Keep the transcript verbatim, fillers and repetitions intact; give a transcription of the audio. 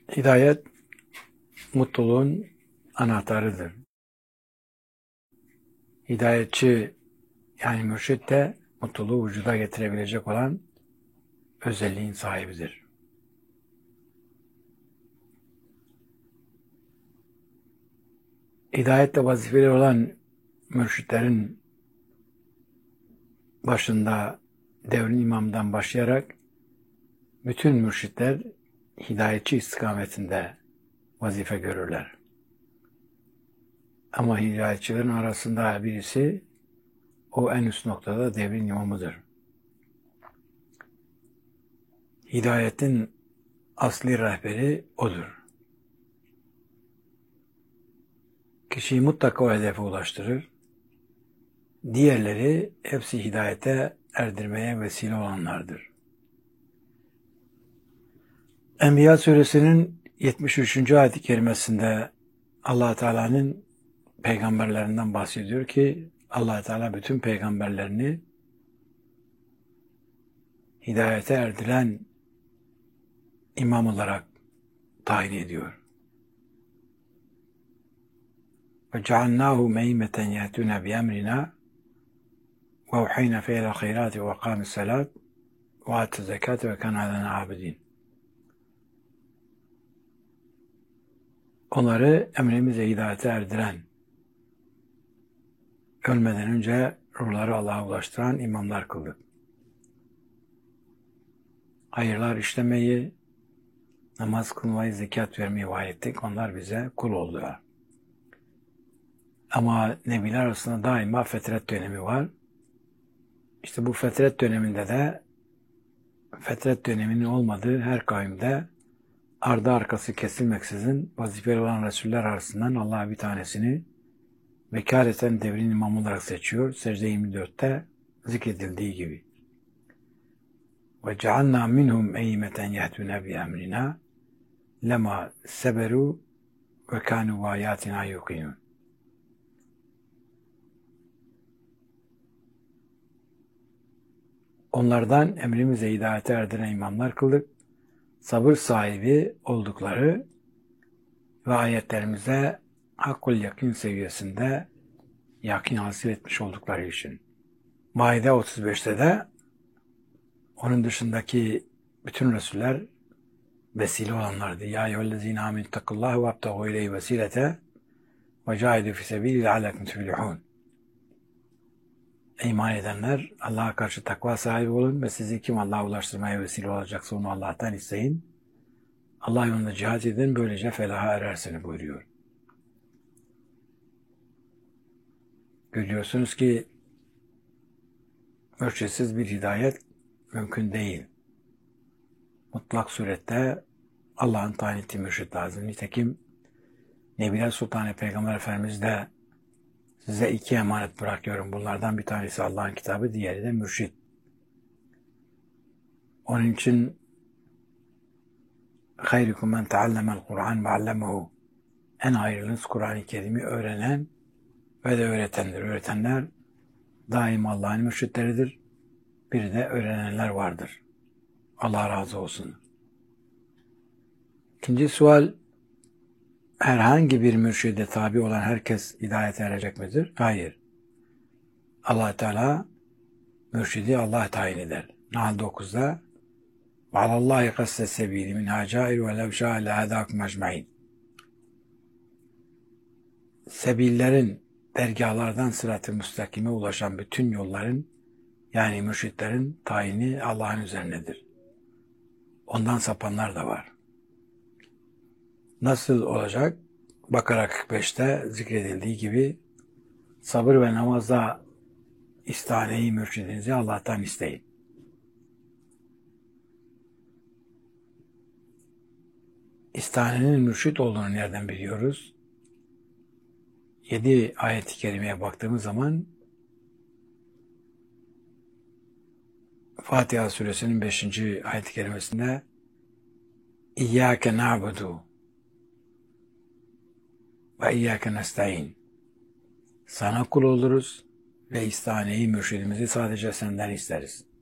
Hidayet mutluluğun anahtarıdır. Hidayetçi yani mürşit de mutluluğu vücuda getirebilecek olan özelliğin sahibidir. Hidayetle vazifeli olan mürşitlerin başında devrin imamdan başlayarak bütün mürşitler hidayetçi istikametinde vazife görürler. Ama hidayetçilerin arasında birisi o en üst noktada devrin imamıdır. Hidayetin asli rehberi odur. Kişiyi mutlaka o hedefe ulaştırır. Diğerleri hepsi hidayete erdirmeye vesile olanlardır. Enbiya suresinin yetmiş üçüncü ayet-i kerimesinde Allah Teala'nın peygamberlerinden bahsediyor ki Allah Teala bütün peygamberlerini hidayete erdiren imam olarak tayin ediyor. وَجَعَلْنَاهُ مَيْمَةً يَهْتُونَ بِأَمْرِنَا وَاَوْحَيْنَ فَيْلَ الْخَيْرَاتِ وَقَامِ السَّلَاةِ وَآتَ الزَّكَاةِ وَكَانَ لَنَا عَابِدِينَ. Onları emrimize hidayete erdiren, ölmeden önce ruhları Allah'a ulaştıran imamlar kıldık. Hayırlar işlemeyi, namaz kılmayı, zekat vermeyi vahyettik. Onlar bize kul oldular. Ama nebiler arasında daima fetret dönemi var. İşte bu fetret döneminde de fetret döneminin olmadığı her kavimde ardı arkası kesilmeksizin vazifeli olan Resuller arasından Allah bir tanesini vekaleten devrin imamı olarak seçiyor. Secde yirmi dörtte zikredildiği gibi. وَجَعَلْنَا مِنْهُمْ اَيْمَةً يَهْتُونَ بِأَمْرِنَا لَمَا سَبَرُوا وَكَانُوا وَآيَاتِنَا يُقِنُونَ. Onlardan emrimize hidayete erdiren imamlar kıldık. Sabır sahibi oldukları ve ayetlerimize hakkul yakin seviyesinde yakin hasıl etmiş oldukları için. Maide otuz beşte de onun dışındaki bütün Resuller vesile olanlardı. Ya eyyühellezine amenüttakullaha ve abtagû ileyhi vesilete ve cahidû fî sebîlihi leallekum tuflihûn. İman edenler Allah'a karşı takva sahibi olun ve sizi kim Allah'a ulaştırmaya vesile olacaksa onu Allah'tan isteyin. Allah yolunda cihad edin, böylece felaha erersiniz buyuruyor. Görüyorsunuz ki mürşitsiz bir hidayet mümkün değil. Mutlak surette Allah'ın tayin ettiği mürşit lazım. Nitekim Nebiler Sultanı Peygamber Efendimiz de size iki emanet bırakıyorum. Bunlardan bir tanesi Allah'ın kitabı, diğeri de mürşit. Onun için hayrukum men teallemel Kur'an ve allemehu. En hayırlınız Kur'an-ı Kerim'i öğrenen ve de öğretendir. Öğretenler daima Allah'ın mürşitleridir. Bir de öğrenenler vardır. Allah razı olsun. İkinci sual, herhangi bir mürşide tabi olan herkes hidayete erecek midir? Hayır. Allah Teala mürşidi Allah tayin eder. Nahl dokuzda وَعَلَى اللّٰهِ قَسَّ السَّب۪يلِ مِنْهَا جَائِرُ وَلَوْ شَاءَ لَهَدَاكُمْ اَجْمَعِينَ. Sebillerin, dergahlardan sırat-ı müstakime ulaşan bütün yolların, yani mürşitlerin tayini Allah'ın üzerinedir. Ondan sapanlar da var. Nasıl olacak? Bakara kırk beşte zikredildiği gibi sabır ve namazda istaneyi mürşidinizi Allah'tan isteyin. İstanenin mürşit olduğunu nereden biliyoruz? Yedi ayet-i kerimeye baktığımız zaman Fatiha suresinin beşinci ayet-i kerimesinde İyyâke na'budu ve İyyâke nesta'in. Sana kul oluruz ve istaneyi, mürşidimizi sadece senden isteriz.